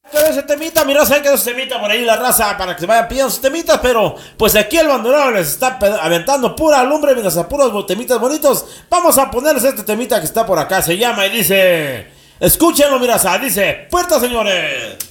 Que ese temita, mira, saben que ese temita por ahí la raza para que se vayan pidiendo sus temitas, pero pues aquí el bandolero les está aventando pura lumbre, mientras a puros temitas bonitos. Vamos a ponerles este temita que está por acá, se llama y dice, escúchenlo, mira, dice, puerta señores.